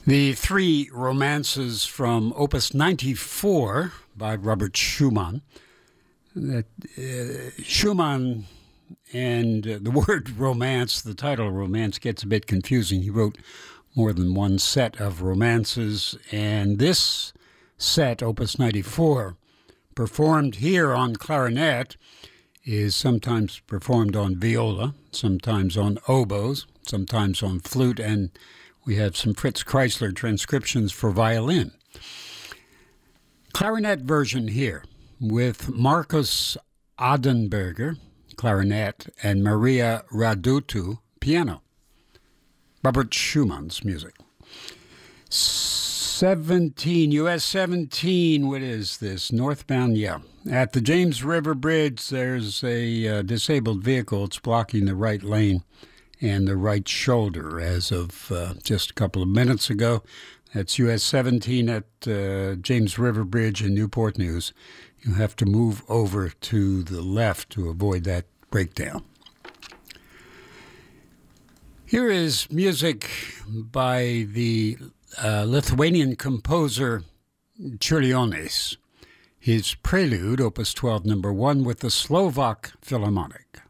The three romances from Opus 94 by Robert Schumann. Schumann and the word romance, the title romance gets a bit confusing. He wrote more than one set of romances, and this set, Opus 94, performed here on clarinet, is sometimes performed on viola, sometimes on oboes, sometimes on flute, and we have some Fritz Kreisler transcriptions for violin. Clarinet version here with Markus Adenberger, clarinet, and Maria Radutu, piano. Robert Schumann's music. 17, US 17, what is this? Northbound, yeah. At the James River Bridge, there's a disabled vehicle. It's blocking the right lane and the right shoulder as of just a couple of minutes ago. That's US 17 at James River Bridge in Newport News. You have to move over to the left to avoid that breakdown. Here is music by the Lithuanian composer Čiurlionis. His prelude, Opus 12, number 1, with the Slovak Philharmonic.